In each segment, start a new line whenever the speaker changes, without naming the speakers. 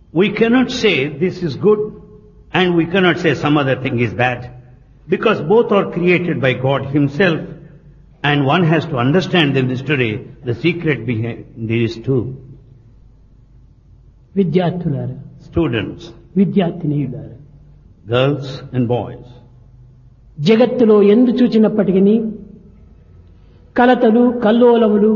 We cannot say this is good and we cannot say some other thing is bad, because both are created by God Himself, and one has to understand the mystery, the secret behind these two.
విద్యార్థులారా,
Students,
విద్యార్థినీయులారా,
girls and boys,
జగత్తులో ఎందు చూచినప్పటికీ కలతలు కల్లోలములు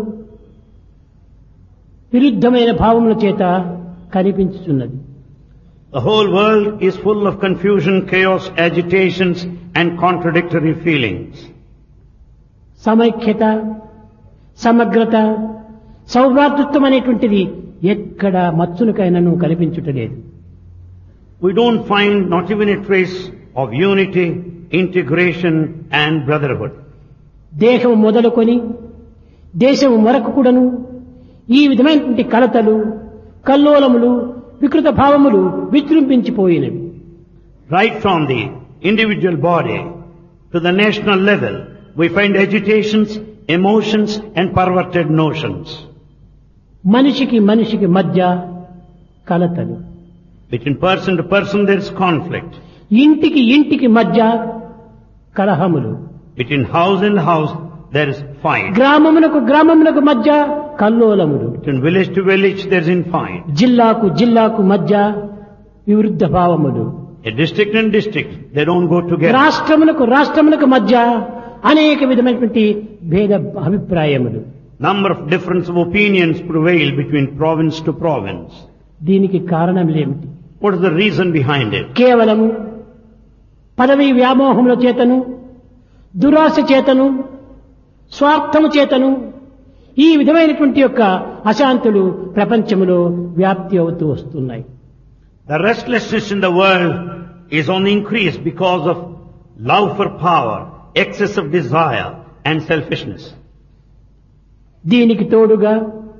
విరుద్ధమైన భావముల చేత కనిపించుచున్నది.
the whole world is full of confusion, chaos, agitations and contradictory feelings.
సమైక్యత, సమగ్రత, సౌభ్రాతృత్వం అనేటువంటిది ఎక్కడ మచ్చునకైనను కనిపించుటలేదు.
We don't find not even a trace of unity, integration and brotherhood.
దేహం మొదలుకొని దేశం వరకు కూడాను ఈ విధమైనటువంటి కలతలు కల్లోలములు వికృత భావములు విజృంభించిపోయినవి.
Right from the individual body to the national level, we find agitations, emotions and perverted notions.
మనిషికి మనిషికి మధ్య కలతలు,
Between person to person there is conflict.
ఇంటికి ఇంటికి మధ్య కలహములు,
Between house and house there is fight.
గ్రామమునకు గ్రామమునకు మధ్య కల్లోలములు,
Between village to village there is infight.
జిల్లాకు జిల్లాకు మధ్య విరుద్ధ భావములు,
A district and district, they don't go together.
రాష్ట్రమునకు రాష్ట్రమునకు మధ్య అనేక విధమైనటువంటి భేద అభిప్రాయములు.
Number of difference of opinions prevail between province to province.
దీనికి కారణములేమిటి?
What is the reason behind it?
కేవలము పదవి వ్యామోహముల చేతను, దురాశ చేతను, స్వార్థము చేతను ఈ విధమైనటువంటి యొక్క అశాంతులు ప్రపంచములో వ్యాప్తి అవుతూ వస్తున్నాయి.
The restlessness in the world is on the increase because of love for power, excess of desire and selfishness.
దీనికి తోడుగా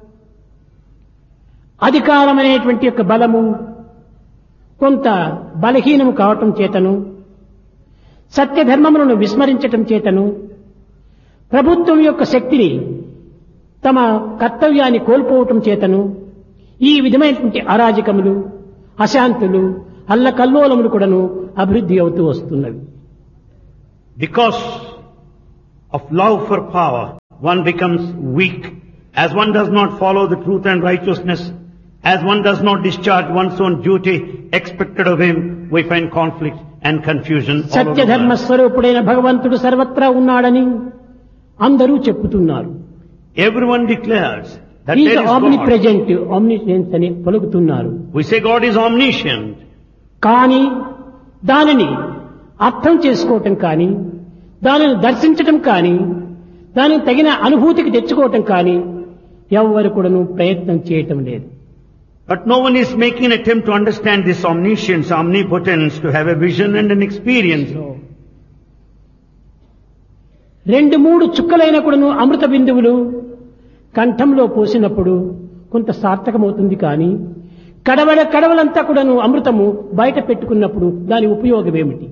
అధికారమనేటువంటి యొక్క బలము కొంత బలహీనము కావటం చేతను, సత్యధర్మములను విస్మరించటం చేతను, ప్రభుత్వం యొక్క శక్తిని తమ కర్తవ్యాన్ని కోల్పోవటం చేతను ఈ విధమైనటువంటి అరాజకములు, అశాంతులు, అల్లకల్లోలములు కూడాను అభివృద్ధి అవుతూ వస్తున్నవి.
Because of love for power, one becomes weak. As one does not follow the truth and righteousness, as one does not discharge one's own duty expected of him, we find conflict and confusion all over the
సత్యధర్మ
world.
స్వరూపుడైన భగవంతుడు సర్వత్రా ఉన్నాడని అందరూ చెప్పుతున్నారు.
Everyone declares that
is
there is
omni
God.
Present, ఆమ్నిసెన్స్ అని పలుకుతున్నారు.
We say God is omniscient.
కానీ దానిని అర్థం చేసుకోవటం కానీ, దానిని దర్శించటం కానీ, దానికి తగిన అనుభూతికి తెచ్చుకోవటం కానీ ఎవ్వరు కూడాను ప్రయత్నం చేయటం లేదు.
But no one is making an attempt to understand this omniscience, omnipotence, to have a vision and an experience.
రెండు మూడు చుక్కలైన కూడాను అమృత బిందువులు కంఠంలో పోసినప్పుడు కొంత సార్థకమవుతుంది కానీ కడవలంతా కూడాను అమృతము బయట పెట్టుకున్నప్పుడు దాని ఉపయోగం ఏమిటి?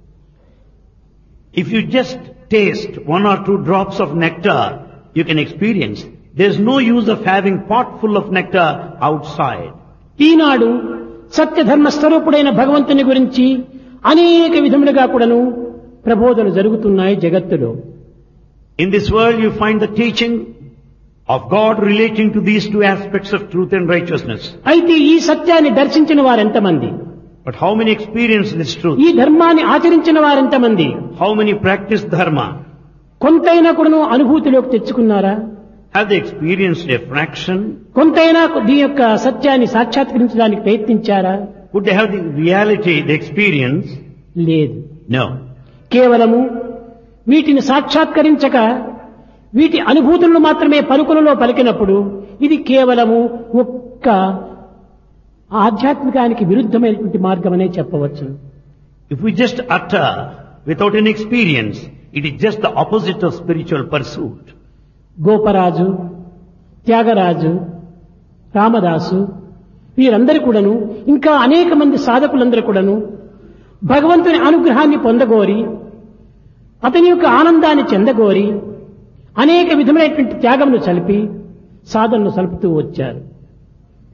If you just taste one or two drops of nectar, you can experience. There's no use of having pot full of nectar outside.
ఈనాడు సత్యధర్మ స్వరూపుడైన భగవంతుని గురించి అనేక విధములుగా కూడాను ప్రబోధనలు జరుగుతున్నాయి జగత్తులో.
In this world you find the teaching of God relating to these two aspects of truth and righteousness.
అయితే ఈ సత్యాన్ని దర్శించిన వారెంతమంది?
But how many experience this truth?
ఈ ధర్మాన్ని ఆచరించిన వారెంతమంది?
How many practice dharma?
కొంతైనా కూడాను అనుభూతిలోకి తెచ్చుకున్నారా?
Have they experienced a fraction?
కొంతైనా దీని యొక్క సత్యాన్ని సాక్షాత్కరించడానికి ప్రయత్నించారా?
Would they have the reality, the experience?
లేదు.
No.
కేవలము వీటిని సాక్షాత్కరించక వీటి అనుభూతులను మాత్రమే పలుకులలో పలికినప్పుడు ఇది కేవలము ఒక్క ఆధ్యాత్మికానికి విరుద్ధమైనటువంటి మార్గమనే చెప్పవచ్చు.
If we just utter without an experience, it is just the opposite of spiritual pursuit.
Goparaju, Tyagaraju, Ramadasu వీరందరూ కూడాను ఇంకా అనేక మంది సాధకులందరూ కూడాను భగవంతుని అనుగ్రహాన్ని పొందగోరి అతని యొక్క ఆనందాన్ని చెందగోరి అనేక విధమైనటువంటి త్యాగమును చలిపి సాధనను సలుపుతూ వచ్చారు.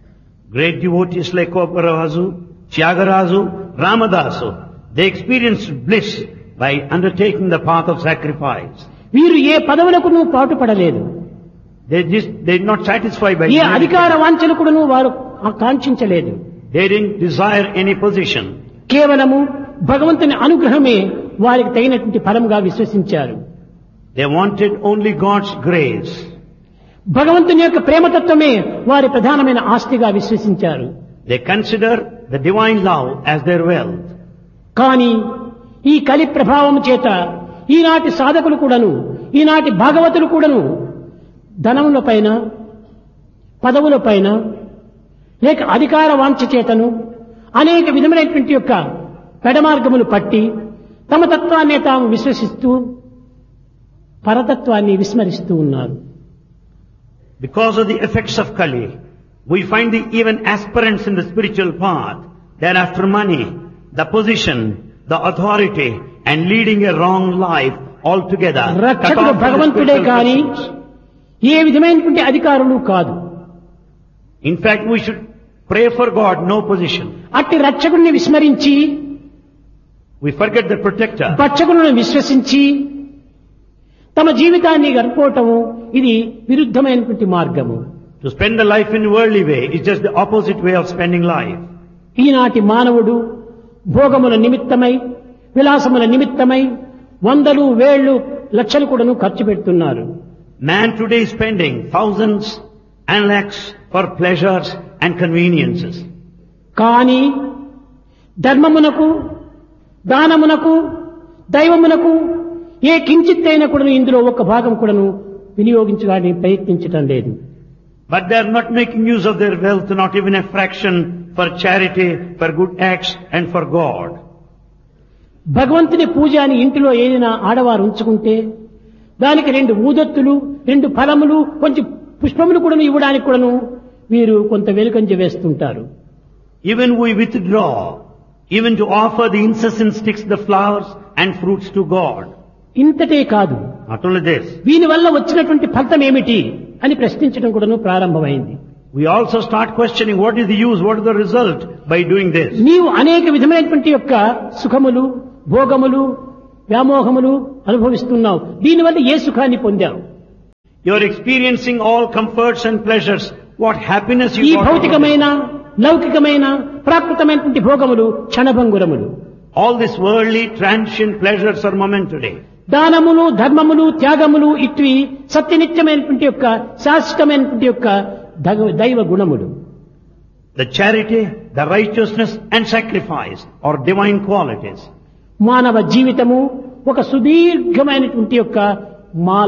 Great devotees like Koparazu, Tyagarazu, Ramadasu, they experienced bliss by undertaking the path of sacrifice.
వీరు ఏ పదవులకును పాటుపడలేదు.
They did not satisfy by
ఏ అధికార వాంఛలకును వారు కాంక్షించలేదు.
They didn't desire any position.
కేవలము భగవంతుని అనుగ్రహమే వారికి తగినటువంటి ఫలంగా విశ్వసించారు.
They wanted only God's grace.
భగవంతుని యొక్క ప్రేమతత్వమే వారి ప్రధానమైన ఆస్తిగా విశ్వసించారు.
They consider the divine love as their wealth.
కానీ ఈ కలి ప్రభావం చేత ఈనాటి సాధకులు కూడాను, ఈనాటి భాగవతులు కూడాను ధనముల పైన, పదవుల పైన, లేక అధికార వాంఛ చేతను అనేక విధమైనటువంటి యొక్క పెడమార్గములు పట్టి తమ తత్వాన్ని తాము విశ్వసిస్తూ పరతత్వాన్ని విస్మరిస్తూ ఉన్నారు.
Because of the effects of Kali, we find the even aspirants in the spiritual path, they're after money, the position, the authority, and leading a wrong life altogether.
రక్షకుడు భగవంతుడే కానీ ఏ విధమైనటువంటి అధికారులు కాదు.
In fact, we should pray for God, no position.
అట్టి రక్షకుడిని విస్మరించి
We forget the protector.
భక్షకులను విశ్వసించి తమ జీవితాన్ని గడపటము ఇది విరుద్ధమైనటువంటి మార్గము.
To spend the life in worldly way is just the opposite way of spending life.
ఈనాటి మానవుడు భోగముల నిమిత్తమై, విలాసముల నిమిత్తమై వందలు, వేళ్లు, లక్షలు కూడాను ఖర్చు పెడుతున్నారు.
Man today is spending thousands and lakhs for pleasures and conveniences.
కానీ ధర్మమునకు, దానమునకు, దైవమునకు ఏ కించిత్తైనా కూడాను ఇందులో ఒక భాగం కూడాను వినియోగించడానికి ప్రయత్నించటం లేదు.
But they are not making use of their wealth, not even a fraction for charity, for good acts and for God.
భగవంతుని పూజ అని ఇంటిలో ఏదైనా ఆడవారు ఉంచుకుంటే దానికి 2 ఊదొత్తులు, 2 ఫలములు, కొంచెం పుష్పములు కూడా ఇవ్వడానికి కూడాను వీరు కొంత వెనుకంజ వేస్తుంటారు.
Even we withdraw, even to offer the incense sticks, the flowers and fruits to God.
ఇంతటే కాదు,
Not only this,
దీని వల్ల వచ్చినటువంటి ఫలితం ఏమిటి అని ప్రశ్నించడం కూడాను ప్రారంభమైంది.
we also start questioning what is the use, what is the result by doing this.
నీవు అనేక విధమైనటువంటి యొక్క సుఖములు, భోగములు, వ్యామోహములు అనుభవిస్తున్నావు. దీనివల్ల ఏ సుఖాన్ని పొందావు?
You are experiencing all comforts and pleasures. What happiness
ఈ
you got?
భౌతికమైన, లౌకికమైన, ప్రాకృతమైనటువంటి భోగములు క్షణభంగురములు.
All these worldly transient pleasures are momentary.
దానములు, ధర్మములు, త్యాగములు ఇట్వి సత్యనిత్యమైనటువంటి యొక్క శాశ్వతమైనటువంటి యొక్క దైవ గుణములు.
The charity, the righteousness and sacrifice are divine qualities.
మానవ జీవితము ఒక సుదీర్ఘమైనటువంటి యొక్క మాల.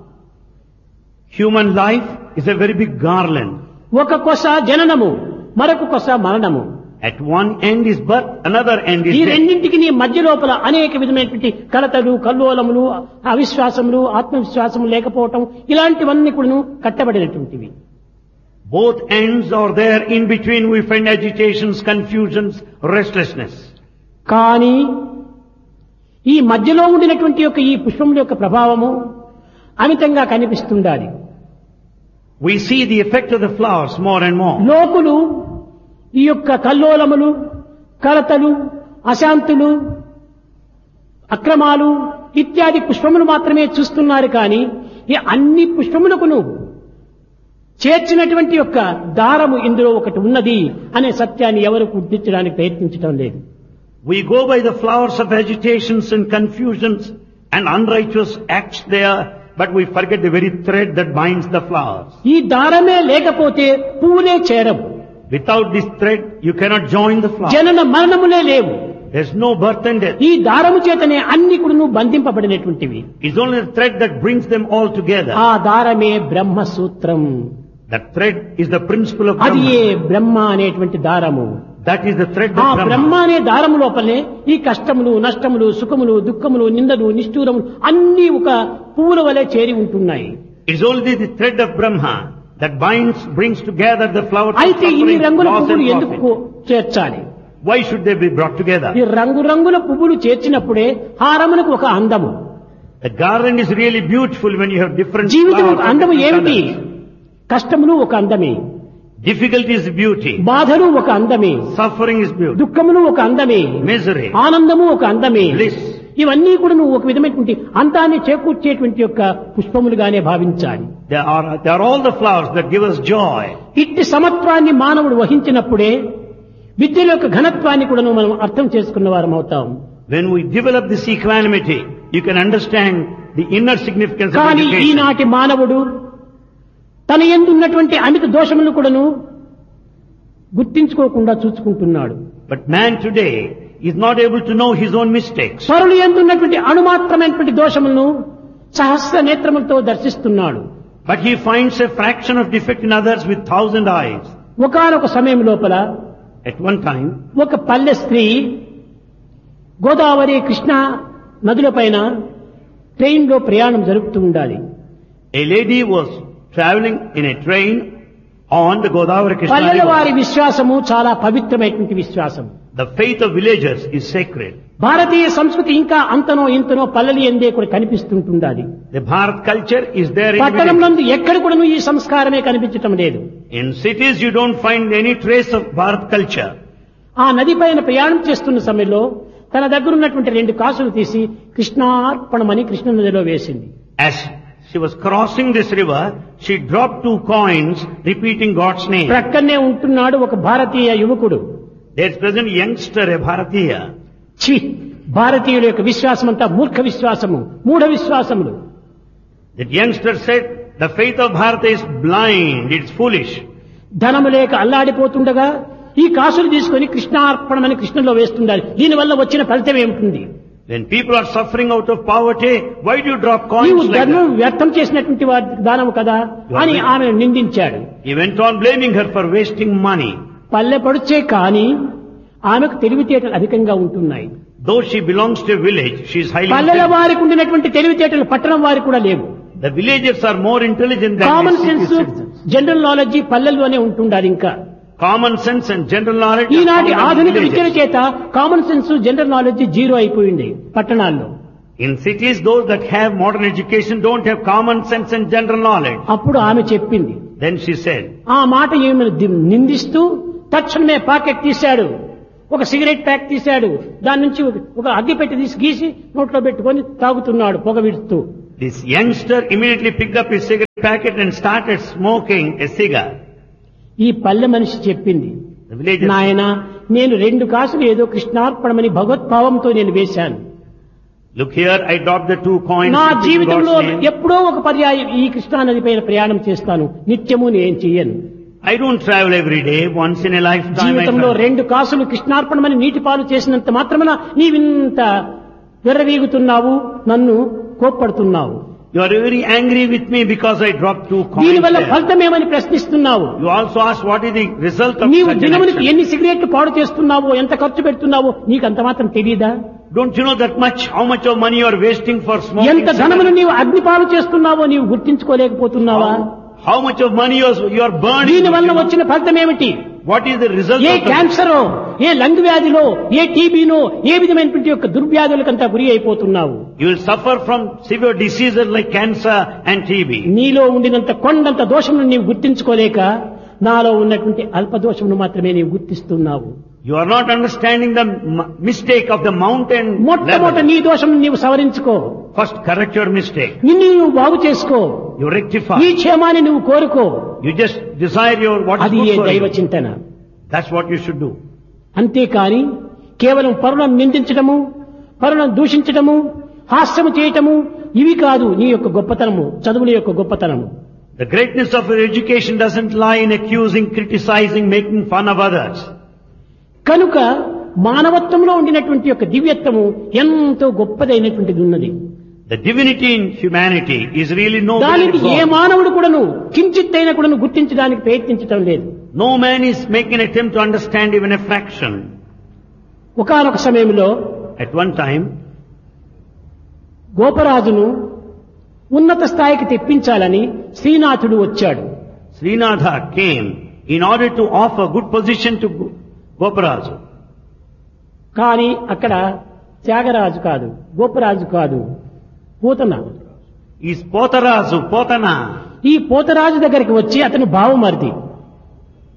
Human life is a very big garland.
ఒక కొస జననము, మరొక కొస మరణము.
At one end is birth, another end is
ఈ
death.
రెండింటికి నీ మధ్య లోపల అనేక విధమైనటువంటి కలతలు, కల్లోలములు, అవిశ్వాసములు, ఆత్మవిశ్వాసము లేకపోవటం ఇలాంటివన్నీ కూడా కట్టబడినటువంటివి.
Both ends are there. In between we find agitations, confusions, restlessness.
కానీ ఈ మధ్యలో ఉండినటువంటి యొక్క ఈ పుష్పముల యొక్క ప్రభావము అమితంగా కనిపిస్తుండాలి.
We see the effect of the flowers more and more.
లోకులు ఈ యొక్క కల్లోలములు, కలతలు, అశాంతులు, అక్రమాలు ఇత్యాది పుష్పములు మాత్రమే చూస్తున్నారు. కానీ ఈ అన్ని పుష్పములకును చేర్చినటువంటి యొక్క దారము ఇందులో ఒకటి ఉన్నది అనే సత్యాన్ని ఎవరు గుర్తించడానికి ప్రయత్నించడం లేదు.
We go by the flowers of agitations and confusions and unrighteous acts there, but we forget the very thread that binds the flowers.
ఈ దారమే లేకపోతే పువ్వులే చేరవు.
Without this thread, you cannot join the flower.
జనన మరణములే లేవు.
There's no birth and death.
ఈ దారము చేతనే అన్ని కూడా బంధింపబడినటువంటివి.
It's only the thread that brings them all together.
ఆ దారమే బ్రహ్మ సూత్రం.
That thread is the principle of
అది ఏ
Brahma.
బ్రహ్మ అనేటువంటి దారము.
That is the thread
ఆ
of
బ్రహ్మ
Brahma.
అనే దారము లోపలనే ఈ కష్టములు, నష్టములు, సుఖములు, దుఃఖములు, నిందలు, నిష్ఠూరములు అన్ని ఒక పువ్వుల వలె చేరి ఉంటున్నాయి.
It's only the thread of Brahma that brings together the flowers of
అయితే ఇన్ని
suffering,
రంగుల
loss
పువ్వులు
and
ఎందుకు
profit.
చేర్చాలి?
Why should they be brought together?
ఈ రంగురంగుల పువ్వులు చేర్చినప్పుడే హారమునకు ఒక అందము.
The garland is really beautiful when you have different
జీవితం
flowers
ఒక
of
అందము
different
ఏమిటి?
colors.
కష్టములు ఒక అందమే,
Difficulty is beauty.
బాధలు ఒక అందమే,
Suffering is beauty.
దుఃఖములు ఒక అందమే,
Misery.
ఆనందము ఒక అందమే.
Bliss.
ఇవన్నీ కూడా నువ్వు ఒక విధమైనటువంటి అందాన్ని చేకూర్చేటువంటి యొక్క పుష్పములుగానే భావించాలి.
They are all the flowers that give us joy.
ఇట్టి సమత్వాన్ని మానవుడు వహించినప్పుడే విద్యల యొక్క ఘనత్వాన్ని కూడా మనం అర్థం చేసుకున్న వారం అవుతాం.
When we develop this equanimity, you can understand the inner significance of
కానీ
education.
ఈనాటి మానవుడు తన యందు ఉన్నటువంటి అమిత దోషములను కూడాను గుర్తించుకోకుండా చూసుకుంటున్నాడు.
But man today is not able to know his own mistakes.
పరుల యందు ఉన్నటువంటి అణుమాత్రమైనటువంటి దోషములను సహస్ర నేత్రములతో దర్శిస్తున్నాడు.
But he finds a fraction of defect in others with 1,000 eyes.
ఒకానొక సమయం లోపల
At one time,
ఒక పల్లె స్త్రీ గోదావరి కృష్ణ నదుల పైన ట్రైన్ లో ప్రయాణం జరుపుతూ ఉండాలి.
a lady was traveling in a train on the Godavari Krishna
పల్లెల వారి
river.
విశ్వాసము చాలా పవిత్రమైనటువంటి విశ్వాసం.
The faith of villagers is sacred.
భారతీయ సంస్కృతి ఇంకా అంతనో ఇంతనో పల్లెలు ఎందే కూడా కనిపిస్తుంటుండాలి.
The Bharat culture is there in
పట్టణం
villages.
నందు ఎక్కడ కూడా ఈ సంస్కారమే కనిపించటం లేదు.
In cities you don't find any trace of Bharat culture.
ఆ నది పైన ప్రయాణం చేస్తున్న సమయంలో తన దగ్గర ఉన్నటువంటి 2 కాసులు తీసి కృష్ణార్పణమని కృష్ణ నదిలో వేసింది.
As she was crossing this river, she dropped 2 coins repeating God's name.
ప్రక్కనే ఉంటున్నాడు ఒక భారతీయ యువకుడు.
There's present youngster, a Bharatiya.
ఛీ, భారతీయుల యొక్క విశ్వాసం అంతా మూర్ఖ విశ్వాసము, మూఢ విశ్వాసములు.
That youngster said, the faith of Bharata is blind, it's foolish.
ధనము లేక అల్లాడిపోతుండగా ఈ కాసులు తీసుకొని కృష్ణార్పణమని కృష్ణలో వేస్తుండాలి. దీనివల్ల వచ్చిన ఫలితం ఏమిటి?
When people are suffering out of poverty, why do you drop
నీవు
coins like
ధర్మం
that?
వ్యర్థం చేసినటువంటి దానము కదా అని ఆమెను నిందించాడు.
He went on blaming her for wasting money.
పల్లె పడుచే కానీ ఆమెకు తెలివితేటలు అధికంగా ఉంటున్నాయి.
Though she belongs to a village, she is highly
పల్లెల
intelligent.
వారికి ఉండినటువంటి తెలివితేటలు పట్టణం వారికి కూడా లేవు.
The villagers are more intelligent than
common
the city
sense,
citizens.
General knowledge పల్లెల్లోనే ఉంటుండాలి. ఇంకా
Common sense and general knowledge are
ఈనాటి
found in
ఆధునిక విద్యల
villages.
చేత common sense, general knowledge zero అయిపోయింది పట్టణాల్లో.
In cities, those that have modern education don't have common sense and general knowledge.
అప్పుడు ఆమె చెప్పింది.
Then she said,
ఆ మాట ఏమైనా నిందిస్తూ తక్షణమే పాకెట్ తీశాడు, ఒక సిగరెట్ ప్యాక్ తీశాడు, దాని నుంచి ఒక అగ్గిపెట్టి తీసి గీసి నోట్లో పెట్టుకొని తాగుతున్నాడు పొగ విడుతూ.
this youngster immediately picked up his cigarette packet and started smoking a cigar.
ఈ పల్లె మనిషి చెప్పింది,
The villagers,
నాయన నేను 2 కాసులు ఏదో కృష్ణార్పణమని భగవద్భావంతో నేను వేశాను.
look here, I dropped the 2 coins
నా
in
జీవితంలో
God's name.
ఎప్పుడో ఒక పర్యాయం ఈ కృష్ణా నది పైన ప్రయాణం చేస్తాను, నిత్యము నేను చెయ్యను.
I don't travel every day, once in a lifetime I
జీవితంలో
travel.
2 కాసులు కృష్ణార్పణమని నీటి పాలు చేసినంత మాత్రమున నీవింత విర్రవీగుతున్నావు, నన్ను కోప్పడుతున్నావు.
You are very angry with me because I dropped 2 coins
దీనివల్ల
there.
ఫలితమేమని ప్రశ్నిస్తున్నావు.
You also ask what is the result of
నీవు
such an
దినమునికి
action.
ఎన్ని సిగరెట్లు పాడు చేస్తున్నావో, ఎంత ఖర్చు పెడుతున్నావో నీకు అంత మాత్రం తెలియదా?
Don't you know that much, how much of money you are wasting for smoking?
ఎంత ధనమును నీవు అగ్నిపాలు చేస్తున్నావో నీవు గుర్తించుకోలేకపోతున్నావా?
How much of money you are burning?
దీని వల్ల వచ్చిన ఫలితం ఏమిటి?
What is the result
A
of that?
క్యాన్సరో, A lung వ్యాధిలో, ఏ టీబీనో, ఏ విధమైనటువంటి యొక్క దుర్వ్యాధులకంతా గురి అయిపోతున్నావు.
You will suffer from severe diseases like cancer and TB.
నీలో ఉండినంత కొండంత దోషమును నీవు గుర్తించుకోలేక నాలో ఉన్నటువంటి అల్ప దోషమును మాత్రమే నీవు గుర్తిస్తున్నావు.
You are not understanding the mistake of the mountain
మొట్టమొదట
level.
నీ దోషం నీవు సవరించుకో,
First correct your mistake.
నిన్ను నువ్వు బాగు చేసుకో,
You rectify.
నీ క్షేమాన్ని నువ్వు కోరుకో.
You just desire what is
అది ఏ
good for
దైవ
you.
చింతన.
That's what you should do.
అంతేకాని కేవలం పరులను నిందించడము, పరులను దూషించడము, హాస్యము చేయటము ఇవి కాదు నీ యొక్క గొప్పతనము, చదువుల యొక్క గొప్పతనము.
The greatness of your education doesn't lie in accusing, criticizing, making fun of others.
కనుక మానవత్వంలో ఉండినటువంటి యొక్క దివ్యత్వము ఎంతో గొప్పదైనటువంటిది ఉన్నది.
The divinity in humanity is really noble and
దానికి ఏ
exalted.
మానవుడు కూడాను కించిత్తైనా కూడాను గుర్తించడానికి ప్రయత్నించడం లేదు.
No man is making an attempt to understand even a fraction.
ఒకానొక సమయంలో
At one time,
గోపరాజును ఉన్నత స్థాయికి తెప్పించాలని శ్రీనాథుడు వచ్చాడు.
Srinatha came in order to offer good position to Goparaja.
కానీ అక్కడ త్యాగరాజు కాదు, గోపరాజు కాదు, పూతన.
Is Potarazu, Potana.
ఈ పోతరాజు దగ్గరికి వచ్చి అతను భావమరిది.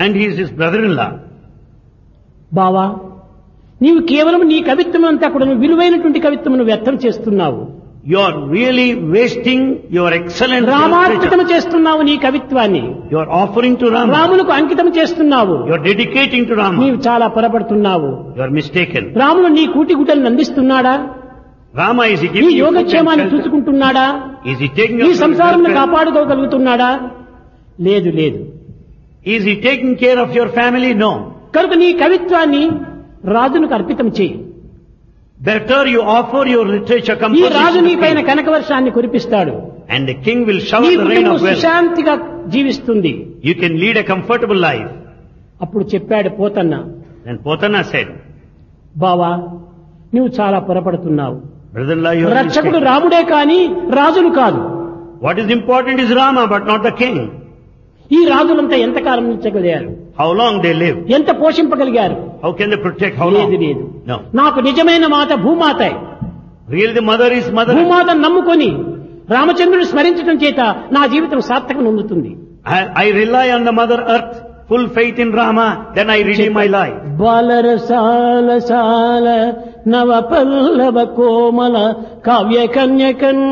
and he is his brother-in-law.
బావా, నీవు కేవలం నీ కవిత్వం అంతా కూడా విలువైనటువంటి కవిత్వమును వ్యర్థం చేస్తున్నావు.
You are really wasting your excellent
రామార్పితం
literature.
చేస్తున్నావు నీ కవిత్వాన్ని.
You are offering to Rama.
రాములకు అంకితం చేస్తున్నావు.
You are dedicating to Rama.
నీవు చాలా పొరపడుతున్నావు.
You are mistaken.
రాముడు నీ కూటి గుడ్డలను అందిస్తున్నాడా?
Rama, is he
నీ
giving you food and
యోగక్షేమాన్ని
shelter?
చూసుకుంటున్నాడా?
Is he taking
నీ
your
సంసారం
welfare?
కాపాడుకోగలుగుతున్నాడా? లేదు లేదు.
Is he taking care of your family? No.
కనుక నీ కవిత్వాన్ని రాజునికి అర్పితం చేయి.
Better you offer your literature
ఈ
composition
రాజు
to
నీ
the
పైన
king,
కనకవర్షాన్ని కురిపిస్తాడు.
and the king will
నీ
shower the rain
కుటుంబం
of wealth.
సుశాంతిగా జీవిస్తుంది.
You can lead a comfortable life.
అప్పుడు చెప్పాడు పోతన్న,
Then Potana said,
బావా నువ్వు చాలా పొరపడుతున్నావు.
brother-in-law, you are
రక్షకుడు
mistaken.
రాముడే కాని రాజులు కాదు.
What is important is Rama, but not the king.
ఈ రాజులంతా ఎంతకాలం నిలిచగలిగారు,
How long they live.
ఎంత పోషింపగలిగారు?
How can they protect? How
లేదు
long?
లేదు.
No.
నాకు నిజమైన మాత భూమాత.
Really the mother is mother.
భూమాతను నమ్ముకొని రామచంద్రుడు స్మరించడం చేత నా జీవితం సార్థకం పొందుతుంది.
I rely on the mother earth, full faith in Rama, then I redeem my life.
బాలరసాల సాల నవ పల్లవ కోమల కావ్య కన్యకన్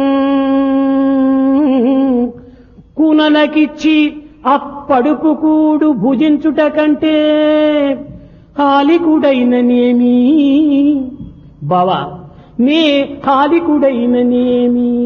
కూనలకిచ్చి అప్పడుపు కూడు భుజించుట కంటే హాలికుడైననేమి బావా, నే హాలికుడైననేమి.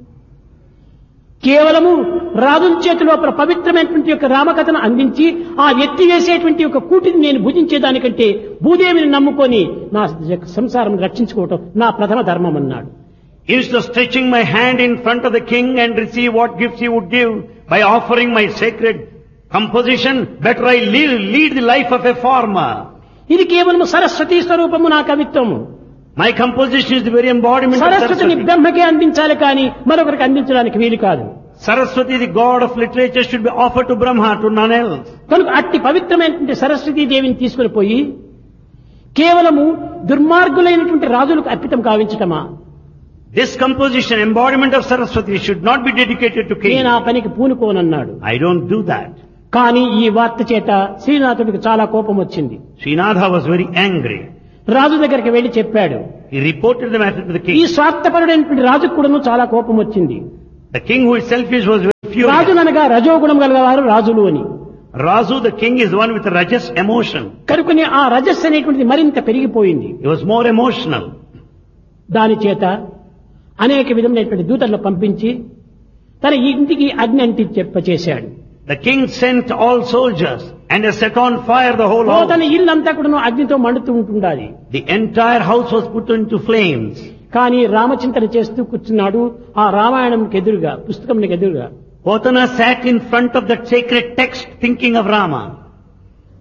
కేవలము రాజుల చేతిలో పవిత్రమైనటువంటి యొక్క రామకథను అందించి ఆ ఎత్తి వేసేటువంటి యొక్క కూటిని నేను భుజించేదానికంటే భూదేవిని నమ్ముకొని నా సంసారం రక్షించుకోవటం నా ప్రథమ ధర్మం అన్నాడు.
Instead of stretching my hand in front of the king and receive what gifts he would give by offering my sacred composition, better I lead the life of a farmer.
ఇది కేవలం సరస్వతీ స్వరూపము నా కవిత్వము.
My composition is the very embodiment of
సరస్వతిని
Saraswati.
బ్రహ్మకే అందించాలి కానీ మరొకరికి అందించడానికి వీలు కాదు.
Saraswati, the god of literature, should be offered to Brahma, to none else.
కనుక అట్టి పవిత్రమైనటువంటి సరస్వతీ దేవిని తీసుకుని పోయి కేవలము దుర్మార్గులైనటువంటి రాజులకు అర్పితం కావించటమా?
This composition, embodiment of Saraswati, should not be dedicated to
నేను
king.
ఆ పనికి పూనుకోనన్నాడు.
I don't do that.
కానీ ఈ వార్త చేత శ్రీనాథుడికి చాలా కోపం వచ్చింది.
Srinatha was very angry.
రాజు దగ్గరికి వెళ్లి చెప్పాడు.
He reported the matter to the
ఈ
king.
స్వార్థపరుడైనటువంటి రాజుకు కూడాను చాలా కోపం వచ్చింది.
The king who is selfish was very furious.
రాజుననగా రజోగుణం గలవారు రాజులు అని.
Razu, the king, is the one with a rajas emotion.
కనుకనే ఆ రజస్సు అనేటువంటిది మరింత పెరిగిపోయింది.
He was more emotional.
దాని చేత అనేక విధమైనటువంటి దూతలను పంపించి తన ఇంటికి అగ్ని అంటి చెప్పచేశాడు.
The king sent all soldiers and they set on fire the whole house.
తన ఇల్లంతా కూడా అగ్నితో మండుతూ ఉంటుండాలి.
The entire house was put into flames.
కానీ రామచింతన చేస్తూ కూర్చున్నాడు ఆ రామాయణంకి ఎదురుగా, పుస్తకంకి ఎదురుగా.
Potana sat in front of that sacred text thinking of Rama.